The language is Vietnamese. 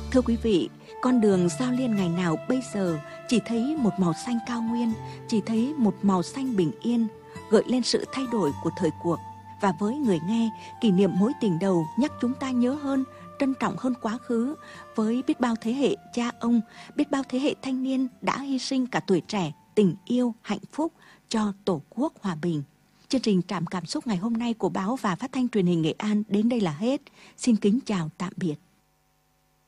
Thưa quý vị, con đường Giao Liên ngày nào bây giờ chỉ thấy một màu xanh cao nguyên, chỉ thấy một màu xanh bình yên, gợi lên sự thay đổi của thời cuộc. Và với người nghe, kỷ niệm mối tình đầu nhắc chúng ta nhớ hơn, trân trọng hơn quá khứ, với biết bao thế hệ cha ông, biết bao thế hệ thanh niên đã hy sinh cả tuổi trẻ, tình yêu, hạnh phúc cho Tổ quốc hòa bình. Chương trình Trạm Cảm Xúc ngày hôm nay của báo và phát thanh truyền hình Nghệ An đến đây là hết. Xin kính chào tạm biệt.